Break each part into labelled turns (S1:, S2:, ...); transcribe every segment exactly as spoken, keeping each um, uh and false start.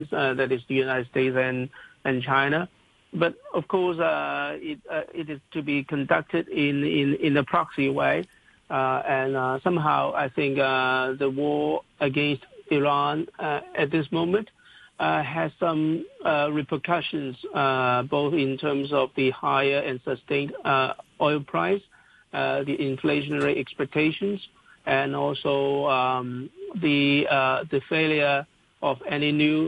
S1: uh, that is the United States and, and China. But of course, uh, it, uh, it is to be conducted in, in, in a proxy way. Uh, and uh, somehow I think uh, the war against Iran uh, at this moment uh, has some uh, repercussions, uh, both in terms of the higher and sustained uh, oil price, uh, the inflationary expectations, and also um, the uh, the failure of any new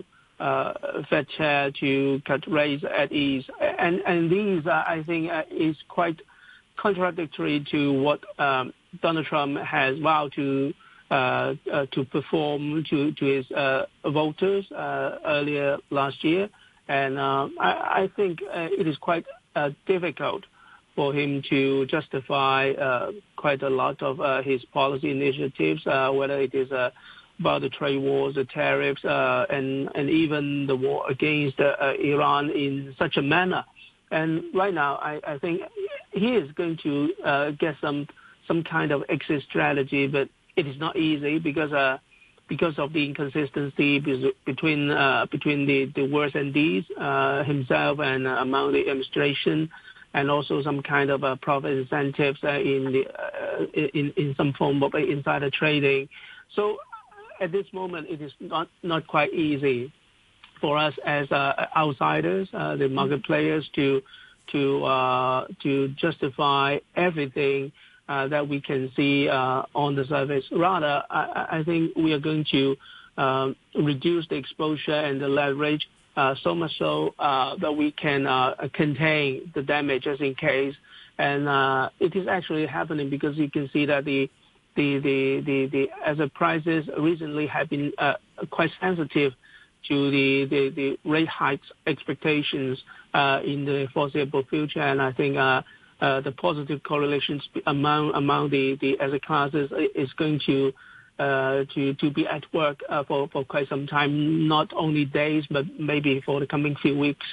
S1: uh, Fed chair to cut rates at ease. And, and these, uh, I think, uh, is quite contradictory to what um, Donald Trump has vowed to uh, uh, to perform to to his uh, voters uh, earlier last year, and uh, I, I think uh, it is quite uh, difficult for him to justify uh, quite a lot of uh, his policy initiatives, uh, whether it is uh, about the trade wars, the tariffs, uh, and and even the war against uh, uh, Iran in such a manner. And right now, I, I think he is going to uh, get some some kind of exit strategy, but it is not easy because uh, because of the inconsistency between uh, between the, the words and deeds uh, himself and uh, among the administration, and also some kind of uh, profit incentives uh, in the uh, in in some form of insider trading. So at this moment, it is not not quite easy for us as uh, outsiders, uh, the market players, to to uh, to justify everything uh, that we can see uh, on the surface. Rather, I, I think we are going to um, reduce the exposure and the leverage uh, so much so uh, that we can uh, contain the damage just in case. And uh, it is actually happening because you can see that the the the the, the asset prices recently have been uh, quite sensitive to the, the, the rate hikes expectations uh, in the foreseeable future. And I think uh, uh, the positive correlations among among the, the asset classes is going to uh, to to be at work uh, for, for quite some time, not only days, but maybe for the coming few weeks.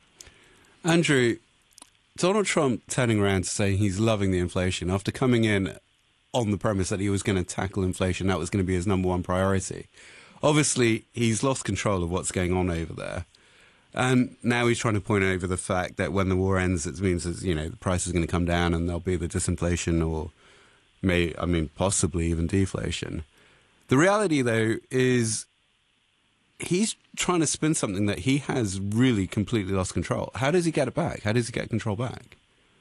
S2: Andrew, Donald Trump turning around to say he's loving the inflation after coming in on the premise that he was going to tackle inflation, that was going to be his number one priority. Obviously, he's lost control of what's going on over there. And now he's trying to point over the fact that when the war ends, it means that, you know, the price is going to come down and there'll be the disinflation or, may I mean, possibly even deflation. The reality, though, is he's trying to spin something that he has really completely lost control. How does he get it back? How does he get control back?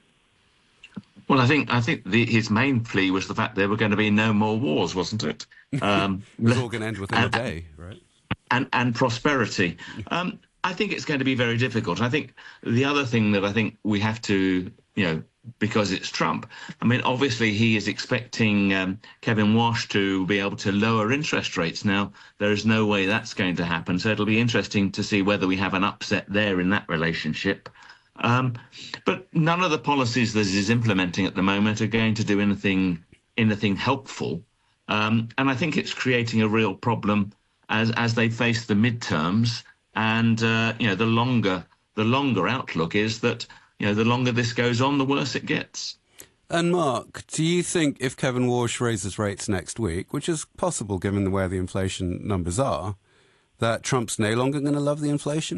S3: Well, I think I think the, his main plea was the fact there were going to be no more wars, wasn't it? Um,
S2: it was all going to end within and, a day, right?
S3: And and prosperity. Um, I think it's going to be very difficult. I think the other thing that I think we have to, you know, because it's Trump. I mean, obviously he is expecting um, Kevin Walsh to be able to lower interest rates. Now, there is no way that's going to happen. So it'll be interesting to see whether we have an upset there in that relationship. Um, but none of the policies that he's implementing at the moment are going to do anything anything helpful. Um, and I think it's creating a real problem as as they face the midterms. And, uh, you know, the longer the longer outlook is that, you know, the longer this goes on, the worse it gets.
S2: And Mark, do you think if Kevin Walsh raises rates next week, which is possible given where the inflation numbers are, that Trump's no longer going to love the inflation?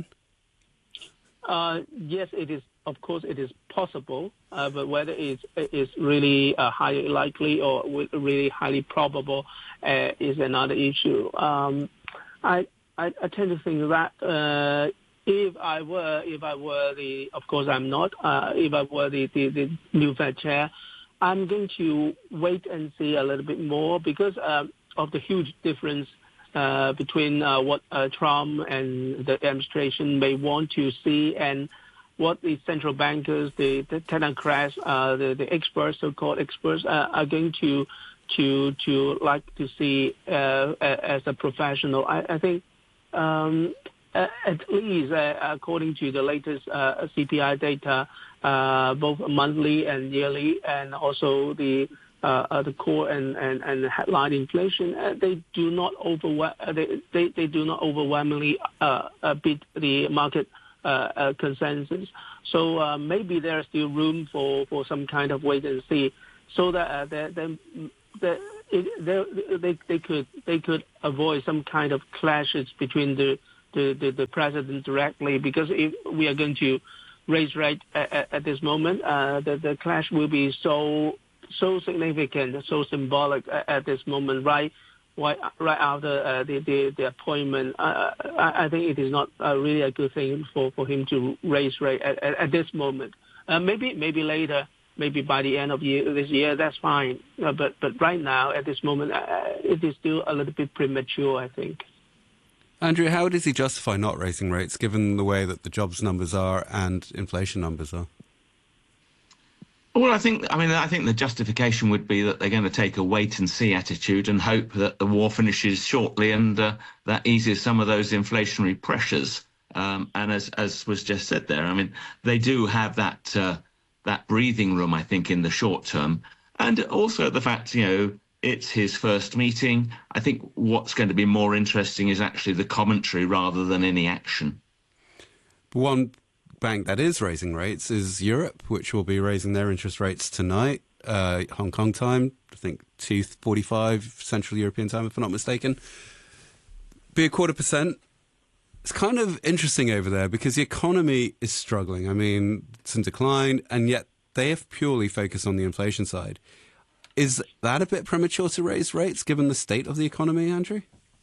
S1: Uh, yes, it is. Of course, it is possible, uh, but whether it's, it's really uh, highly likely or really highly probable uh, is another issue. Um, I, I I tend to think that uh, if I were if I were the, of course I'm not. Uh, if I were the, the, the new Fed chair, I'm going to wait and see a little bit more because um, of the huge difference Uh, between uh, what uh, Trump and the administration may want to see and what the central bankers, the, the technocrats, uh, the, the experts, so-called experts, uh, are going to to to like to see uh, as a professional. I, I think um, at least uh, according to the latest uh, C P I data, uh, both monthly and yearly, and also the Uh, uh, the core and, and, and headline inflation, uh, they do not overwhelm. Uh, they, they they do not overwhelmingly uh, uh, beat the market uh, uh, consensus. So uh, maybe there is still room for, for some kind of wait and see, so that uh, they, they, they, they, they they could they could avoid some kind of clashes between the to the, the president directly, because if we are going to raise rate at, at, at this moment, uh, the, the clash will be so so significant, so symbolic at, at this moment, right? Right, right after uh, the, the the appointment, uh, I, I think it is not uh, really a good thing for, for him to raise rate at, at, at this moment. Uh, maybe maybe later, maybe by the end of year, this year, that's fine. Uh, but but right now, at this moment, uh, it is still a little bit premature, I think.
S2: Andrew, how does he justify not raising rates, given the way that the jobs numbers are and inflation numbers are?
S3: Well, I think, I mean, I think the justification would be that they're going to take a wait-and-see attitude and hope that the war finishes shortly, and uh, that eases some of those inflationary pressures. Um, and as as was just said there, I mean, they do have that uh, that breathing room, I think, in the short term. And also the fact, you know, it's his first meeting. I think what's going to be more interesting is actually the commentary rather than any action.
S2: One bank that is raising rates is Europe, which will be raising their interest rates tonight, uh, Hong Kong time, I think two forty-five Central European time, if I'm not mistaken. Be a quarter percent. It's kind of interesting over there because the economy is struggling. I mean, it's in decline, and yet they have purely focused on the inflation side. Is that a bit premature to raise rates, given the state of the economy, Andrew?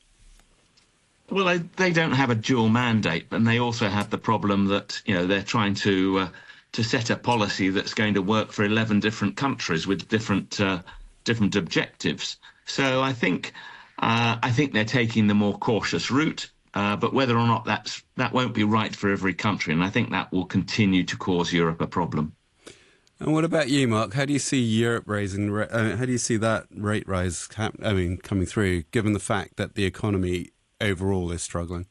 S3: Well, they, they don't have a dual mandate, and they also have the problem that, you know, they're trying to uh, to set a policy that's going to work for eleven different countries with different uh, different objectives. So I think uh, I think they're taking the more cautious route, uh, but whether or not that's that won't be right for every country, and I think that will continue to cause Europe a problem.
S2: And what about you, Mark? How do you see Europe raising? Uh, how do you see that rate rise? I mean, coming through, given the fact that the economy overall is struggling?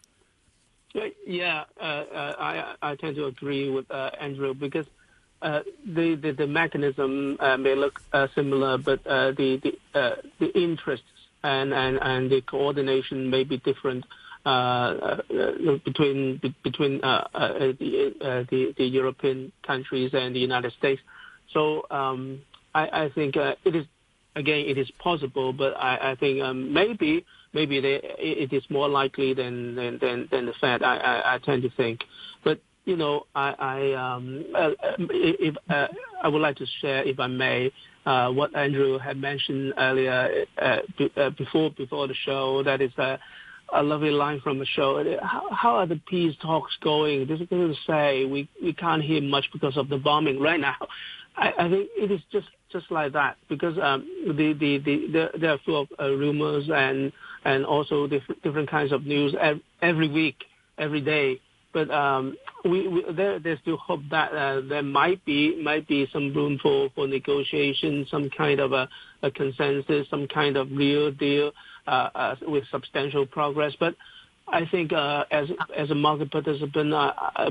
S1: Yeah, uh, uh, I I tend to agree with uh, Andrew, because uh, the, the the mechanism uh, may look uh, similar, but uh, the the uh, the interests and, and, and the coordination may be different uh, uh, between between uh, uh, the, uh, the the European countries and the United States. So um, I I think uh, it is again it is possible, but I I think um, maybe. Maybe they, it is more likely than than, than, than the Fed. I, I, I tend to think, but you know, I, I um, uh, if uh, I would like to share, if I may, uh, what Andrew had mentioned earlier uh, b- uh, before before the show. That is a, a lovely line from the show. How, how are the peace talks going? This is to say we we can't hear much because of the bombing right now. I, I think it is just, just like that, because um, the, the, the, the, there are full of uh, rumors and and also different, different kinds of news every week, every day. But um, we, we there, there's still hope that uh, there might be might be some room for, for negotiation, some kind of a, a consensus, some kind of real deal uh, uh, with substantial progress. But I think uh, as as a market participant, uh, uh,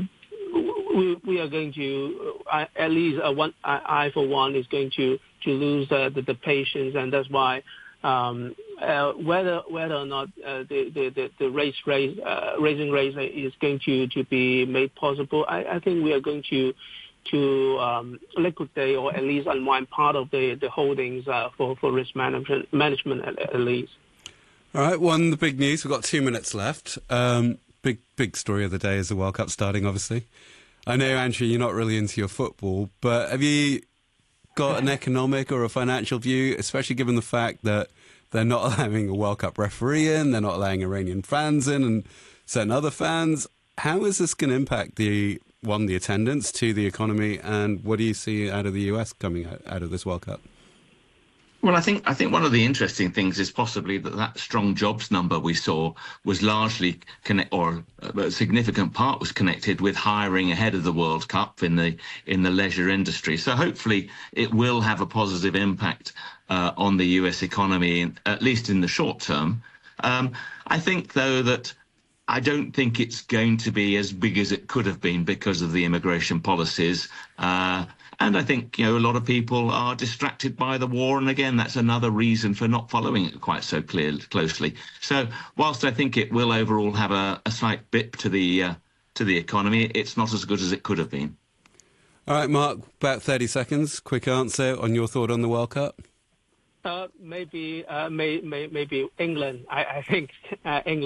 S1: we we are going to uh, at least uh, one I, I for one is going to to lose uh, the, the patience, and that's why. Um, uh, whether whether or not uh, the, the, the, the raise, raise, uh, raising rates is going to, to be made possible, I, I think we are going to to um, liquidate or at least unwind part of the, the holdings uh, for, for risk management management at, at least.
S2: All right, one the big news. We've got two minutes left. Um, big big story of the day is the World Cup starting, obviously. I know, Andrew, you're not really into your football, but have you got an economic or a financial view, especially given the fact that they're not allowing a World Cup referee in, they're not allowing Iranian fans in and certain other fans? How is this going to impact the, one, the attendance, two, the economy, and what do you see out of the U S coming out, out of this World Cup?
S3: Well, I think I think one of the interesting things is possibly that that strong jobs number we saw was largely connect, or a significant part was connected with hiring ahead of the World Cup in the in the leisure industry. So hopefully it will have a positive impact uh, on the U S economy, at least in the short term. Um, I think, though, that I don't think it's going to be as big as it could have been because of the immigration policies. Uh, And I think, you know, a lot of people are distracted by the war. And again, that's another reason for not following it quite so clearly, closely. So whilst I think it will overall have a, a slight bip to the uh, to the economy, it's not as good as it could have been.
S2: All right, Mark, about thirty seconds. Quick answer on your thought on the World Cup.
S1: Uh, maybe, uh, may, may, maybe England. I, I think uh, England.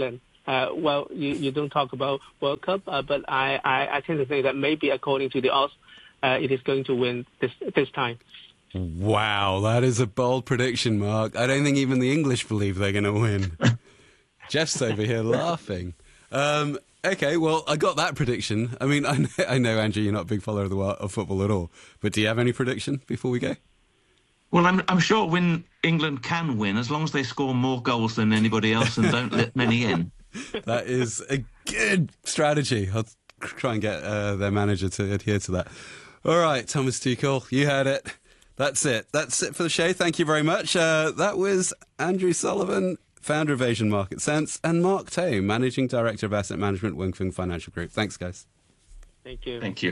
S1: Uh, well, you, you don't talk about World Cup, uh, but I, I, I tend to think that maybe according to the odds, uh, it is going to win this this time.
S2: Wow, that is a bold prediction, Mark. I don't think even the English believe they're going to win. Jeff's over here laughing. Um, okay, well, I got that prediction. I mean, I know, I know, Andrew, you're not a big follower of, the, of football at all, but do you have any prediction before we go?
S3: Well, I'm I'm sure win England can win as long as they score more goals than anybody else and don't let many in.
S2: That is a good strategy. I'll try and get uh, their manager to adhere to that. All right, Thomas Tuchel, you heard it. That's it. That's it for the show. Thank you very much. Uh, that was Andrew Sullivan, founder of Asian Market Sense, and Mark Tay, Managing Director of Asset Management, Wing Fung Financial Group. Thanks, guys.
S1: Thank you.
S3: Thank you.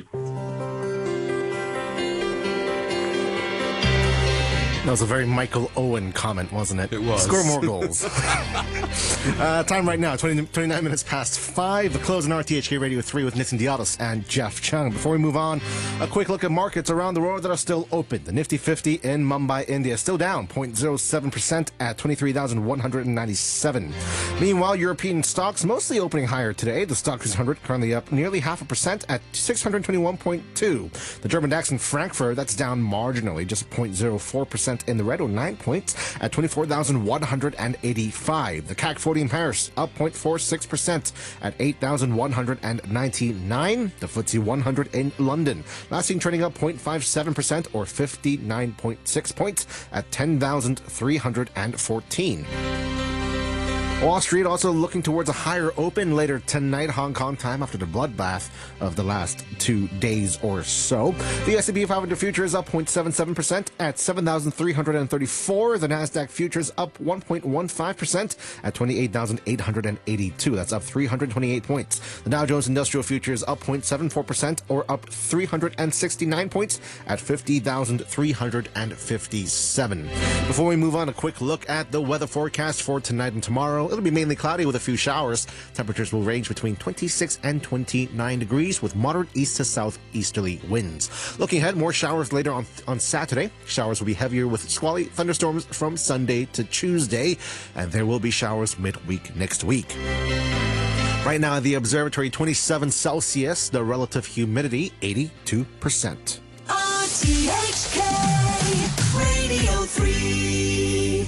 S4: That was a very Michael Owen comment, wasn't it?
S2: It was.
S4: Score more goals. uh, time right now, twenty, twenty-nine minutes past five. The close in R T H K Radio three with Nitin Diadas and Jeff Chung. Before we move on, a quick look at markets around the world that are still open. The Nifty fifty in Mumbai, India, still down zero point zero seven percent at twenty-three thousand one hundred ninety-seven. Meanwhile, European stocks mostly opening higher today. The Stoxx one hundred currently up nearly half a percent at six hundred twenty-one point two. The German DAX in Frankfurt, that's down marginally, just zero point zero four percent in the red, or nine points at twenty-four thousand one hundred eighty-five. The C A C forty in Paris up zero point four six percent at eight thousand one hundred ninety-nine. The F T S E one hundred in London last seen trading up zero point five seven percent or fifty-nine point six points at ten thousand three hundred fourteen. Wall Street also looking towards a higher open later tonight, Hong Kong time, after the bloodbath of the last two days or so. The S and P five hundred future is up zero point seven seven percent at seven thousand three hundred thirty-four. The NASDAQ futures up one point one five percent at twenty-eight thousand eight hundred eighty-two. That's up three hundred twenty-eight points. The Dow Jones Industrial futures up zero point seven four percent or up three hundred sixty-nine points at fifty thousand three hundred fifty-seven. Before we move on, a quick look at the weather forecast for tonight and tomorrow. It'll be mainly cloudy with a few showers. Temperatures will range between twenty-six and twenty-nine degrees with moderate east to southeasterly winds. Looking ahead, more showers later on on Saturday. Showers will be heavier with squally thunderstorms from Sunday to Tuesday, and there will be showers midweek next week. Right now at the observatory, twenty-seven Celsius, the relative humidity eighty-two percent.
S5: R T H K Radio three.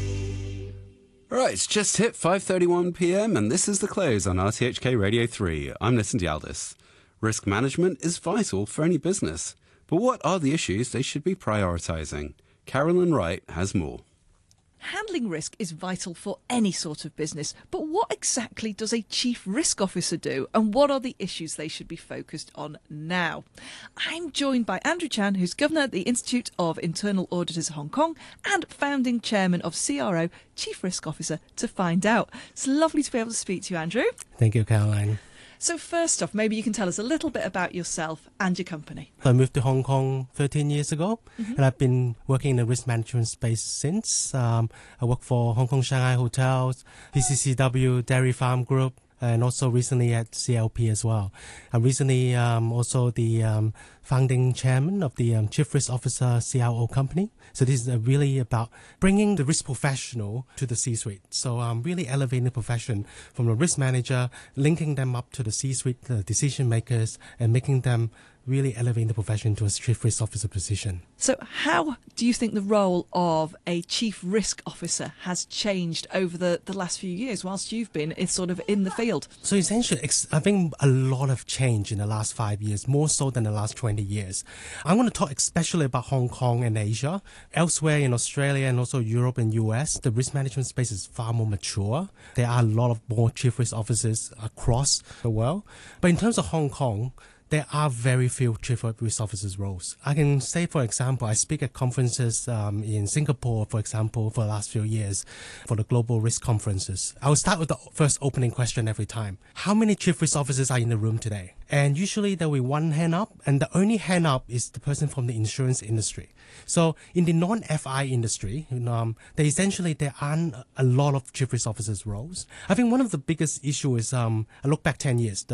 S2: All right, it's just hit five thirty-one p.m. and this is the close on R T H K Radio three. I'm Nitin Diadas. Risk management is vital for any business, but what are the issues they should be prioritising? Carolyn Wright has more.
S6: Handling risk is vital for any sort of business, but what exactly does a chief risk officer do, and what are the issues they should be focused on now? I'm joined by Andrew Chan, who's governor at the Institute of Internal Auditors Hong Kong and founding chairman of C R O, Chief Risk Officer, to find out. It's lovely to be able to speak to you, Andrew.
S7: Thank you, Caroline.
S6: So first off, maybe you can tell us a little bit about yourself and your company.
S7: I moved to Hong Kong thirteen years ago,
S6: Mm-hmm.
S7: and I've been working in the risk management space since. Um, I work for Hong Kong Shanghai Hotels, P C C W, Dairy Farm Group, and also recently at C L P as well. I'm recently um, also the um, founding chairman of the um, Chief Risk Officer C R O company. So this is uh, really about bringing the risk professional to the C-suite. So I'm um, really elevating the profession from the risk manager, linking them up to the C-suite, the decision makers, and making them really elevating the profession to a chief risk officer position.
S6: So how do you think the role of a chief risk officer has changed over the, the last few years whilst you've been in, sort of in the field?
S7: So essentially, I think a lot of change in the last five years, more so than the last twenty years. I'm going to talk especially about Hong Kong and Asia. Elsewhere in Australia and also Europe and U S, the risk management space is far more mature. There are a lot of more chief risk officers across the world. But in terms of Hong Kong, there are very few chief risk officers roles. I can say, for example, I speak at conferences um, in Singapore, for example, for the last few years, for the global risk conferences. I will start with the first opening question every time. How many chief risk officers are in the room today? And usually there will be one hand up, and the only hand up is the person from the insurance industry. So in the non-F I industry, um, there essentially there aren't a lot of chief risk officers roles. I think one of the biggest issues is, um, I look back ten years, the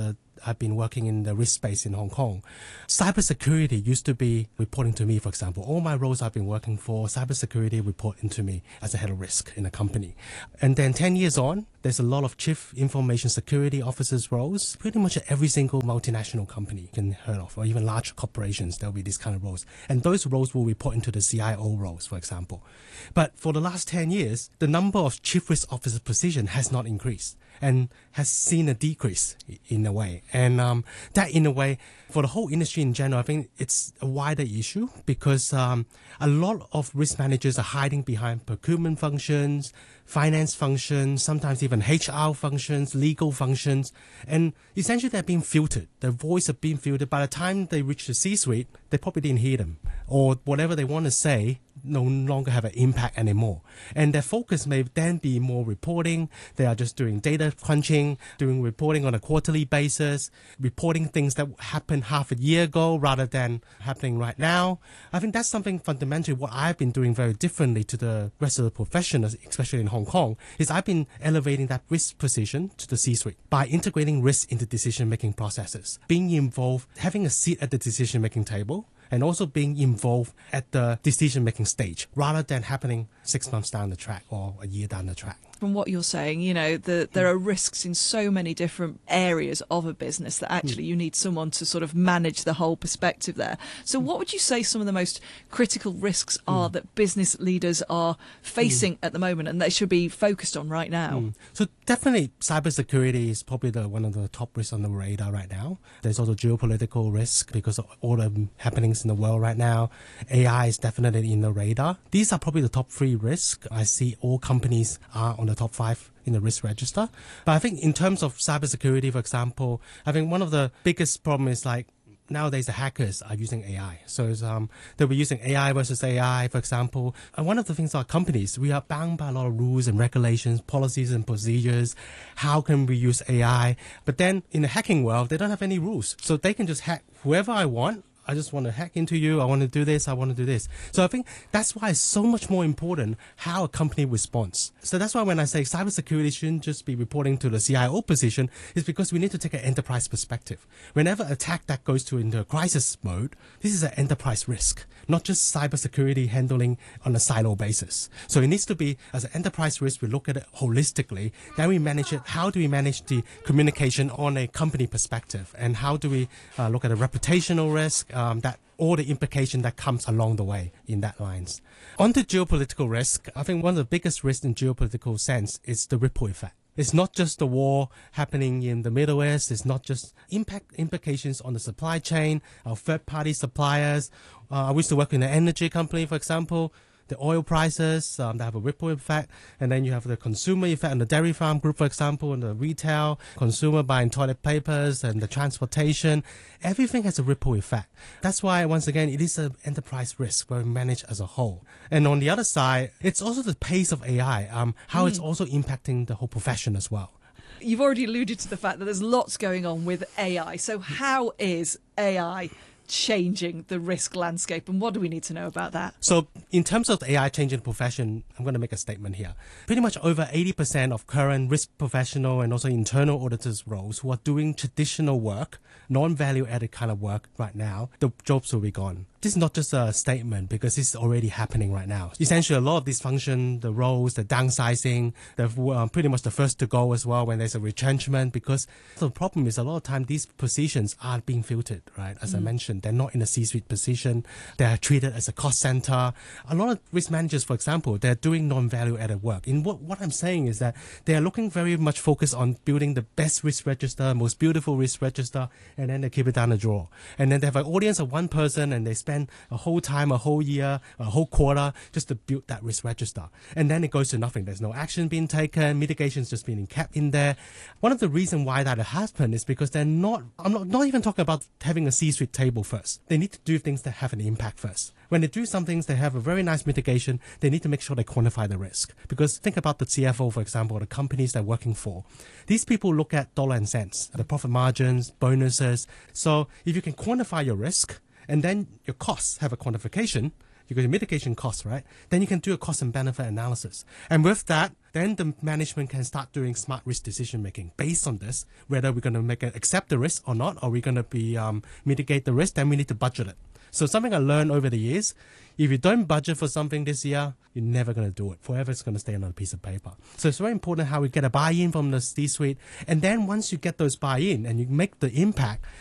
S7: I've been working in the risk space in Hong Kong. Cybersecurity used to be reporting to me, for example. All my roles I've been working for, cybersecurity reporting to me as a head of risk in a company. And then ten years on, there's a lot of chief information security officers roles. Pretty much every single multinational company you can heard of, or even large corporations, there'll be these kind of roles. And those roles will report into the C I O roles, for example. But for the last ten years, the number of chief risk officer position has not increased and has seen a decrease in a way. And um, that, in a way, for the whole industry in general, I think it's a wider issue because um, a lot of risk managers are hiding behind procurement functions, finance functions, sometimes even H R functions, legal functions, and essentially they're being filtered. Their voice are being filtered. By the time they reach the C-suite, they probably didn't hear them, or whatever they want to say no longer have an impact anymore. And their focus may then be more reporting. They are just doing data crunching, doing reporting on a quarterly basis, reporting things that happened half a year ago rather than happening right now. I think that's something fundamentally what I've been doing very differently to the rest of the professionals, especially in Hong Kong, is I've been elevating that risk position to the C-suite by integrating risk into decision-making processes, being involved, having a seat at the decision-making table, and also being involved at the decision-making stage rather than happening six months down the track or a year down the track.
S6: From what you're saying, you know, the, there are risks in so many different areas of a business that actually you need someone to sort of manage the whole perspective there. So what would you say some of the most critical risks are mm. that business leaders are facing mm. at the moment and they should be focused on right now?
S7: Mm. So definitely cybersecurity is probably the, one of the top risks on the radar right now. There's also geopolitical risk because of all the happenings in the world right now. A I is definitely in the radar. These are probably the top three risks. I see all companies are on the top five in the risk register. But I think in terms of cybersecurity, for example, I think one of the biggest problems is like nowadays the hackers are using A I. So um, they'll be using A I versus A I, for example. And one of the things are companies, we are bound by a lot of rules and regulations, policies and procedures. How can we use A I? But then in the hacking world, they don't have any rules. So they can just hack whoever I want. I just want to hack into you. I want to do this. I want to do this. So I think that's why it's so much more important how a company responds. So that's why when I say cybersecurity shouldn't just be reporting to the C I O position, is because we need to take an enterprise perspective. Whenever attack that goes to into a crisis mode, this is an enterprise risk, not just cybersecurity handling on a silo basis. So it needs to be as an enterprise risk. We look at it holistically. Then we manage it. How do we manage the communication on a company perspective? And how do we uh, look at a reputational risk? Um, that all the implication that comes along the way in that lines. On the geopolitical risk, I think one of the biggest risks in geopolitical sense is the ripple effect. It's not just the war happening in the Middle East. It's not just impact implications on the supply chain, our third-party suppliers. Uh, I used to work in an energy company, for example. The oil prices, um, that have a ripple effect. And then you have the consumer effect on the dairy farm group, for example, and the retail, consumer buying toilet papers and the transportation. Everything has a ripple effect. That's why, once again, it is an enterprise risk where we manage as a whole. And on the other side, it's also the pace of A I, um, how mm. it's also impacting the whole profession as well.
S6: You've already alluded to the fact that there's lots going on with A I. So how is A I changing the risk landscape, and what do we need to know about that?
S7: So in terms of the A I changing the profession, I'm going to make a statement here. Pretty much over eighty percent of current risk professional and also internal auditors roles who are doing traditional work, non-value added kind of work right now, the jobs will be gone. This is not just a statement because it's already happening right now. Essentially, a lot of these functions, the roles, the downsizing, they're uh, pretty much the first to go as well when there's a retrenchment, because the problem is a lot of time these positions are being filtered, right? As mm. I mentioned, they're not in a C-suite position. They're treated as a cost center. A lot of risk managers, for example, they're doing non-value added work. In what, what I'm saying is that they're looking very much focused on building the best risk register, most beautiful risk register, and then they keep it down the drawer. And then they have an audience of one person and they spend a whole time, a whole year, a whole quarter just to build that risk register. And then it goes to nothing. There's no action being taken. Mitigation's just being kept in there. One of the reasons why that has happened is because they're not, I'm not, not even talking about having a C-suite table first. They need to do things that have an impact first. When they do some things, they have a very nice mitigation. They need to make sure they quantify the risk. Because think about the C F O, for example, the companies they're working for. These people look at dollar and cents, the profit margins, bonuses. So if you can quantify your risk, and then your costs have a quantification, you got your mitigation costs, right? Then you can do a cost and benefit analysis. And with that, then the management can start doing smart risk decision making based on this, whether we're going to make it accept the risk or not, or we're going to be um, mitigate the risk, then we need to budget it. So something I learned over the years, if you don't budget for something this year, you're never going to do it. Forever it's going to stay on a piece of paper. So it's very important how we get a buy-in from the C-suite. And then once you get those buy-in and you make the impact,